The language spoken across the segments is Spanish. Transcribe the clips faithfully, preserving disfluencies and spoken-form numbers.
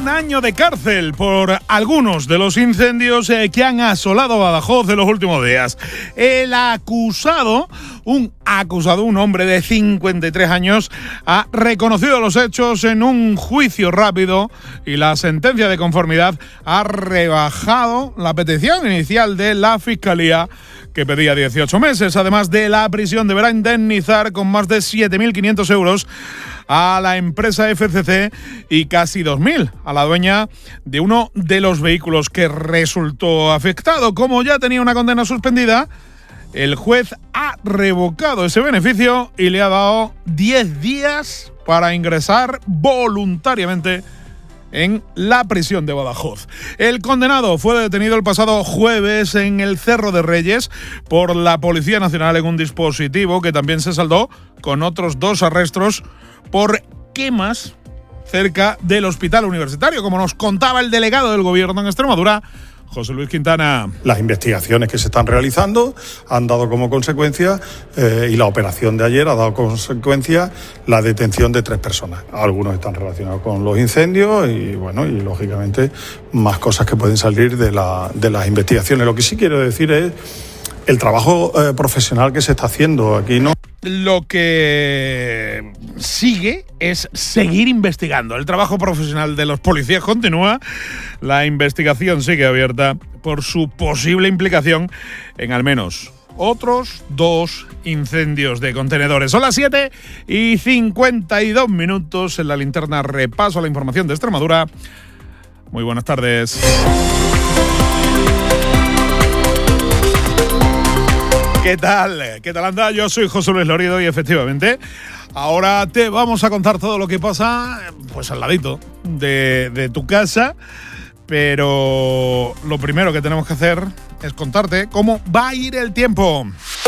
un año de cárcel por algunos de los incendios eh, que han asolado Badajoz en los últimos días. El acusado, un acusado, un hombre de cincuenta y tres años, ha reconocido los hechos en un juicio rápido y la sentencia de conformidad ha rebajado la petición inicial de la Fiscalía, que pedía dieciocho meses. Además de la prisión, deberá indemnizar con más de siete mil quinientos euros a la empresa F C C y casi dos mil a la dueña de uno de los vehículos que resultó afectado. Como ya tenía una condena suspendida, el juez ha revocado ese beneficio y le ha dado diez días para ingresar voluntariamente en la prisión de Badajoz. El condenado fue detenido el pasado jueves en el Cerro de Reyes por la Policía Nacional en un dispositivo que también se saldó con otros dos arrestos por quemas cerca del hospital universitario, como nos contaba el delegado del Gobierno en Extremadura, José Luis Quintana. Las investigaciones que se están realizando han dado como consecuencia, eh, y la operación de ayer ha dado como consecuencia la detención de tres personas. Algunos están relacionados con los incendios y, bueno, y lógicamente más cosas que pueden salir de, la, de las investigaciones. Lo que sí quiero decir es el trabajo eh, profesional que se está haciendo aquí, ¿no? Lo que sigue es seguir investigando. El trabajo profesional de los policías continúa. La investigación sigue abierta por su posible implicación en al menos otros dos incendios de contenedores. Son las siete y cincuenta y dos minutos en la linterna. Repaso a la información de Extremadura. Muy buenas tardes. ¿Qué tal? ¿Qué tal anda? Yo soy José Luis Lorido y efectivamente ahora te vamos a contar todo lo que pasa pues al ladito de, de tu casa, pero lo primero que tenemos que hacer es contarte cómo va a ir el tiempo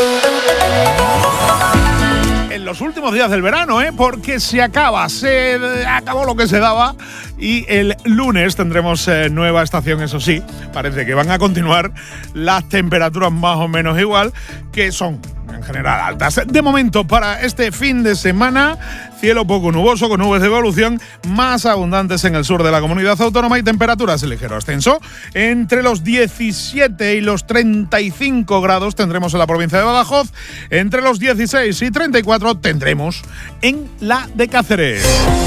en los últimos días del verano, ¿eh? Porque se acaba, se acabó lo que se daba y el lunes tendremos eh, nueva estación, eso sí. Parece que van a continuar las temperaturas más o menos igual, que son en general altas. De momento, para este fin de semana, cielo poco nuboso con nubes de evolución más abundantes en el sur de la comunidad autónoma y temperaturas en ligero ascenso. Entre los diecisiete y los treinta y cinco grados tendremos en la provincia de Badajoz. Entre los dieciséis y treinta y cuatro tendremos en la de Cáceres.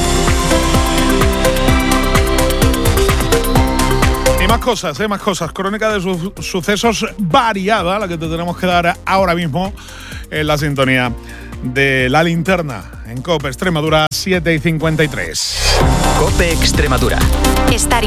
Y más cosas, ¿eh? más cosas. Crónica de su- sucesos variada, la que te tenemos que dar ahora mismo en la sintonía de la linterna en COPE Extremadura, siete y cincuenta y tres. COPE Extremadura. Estar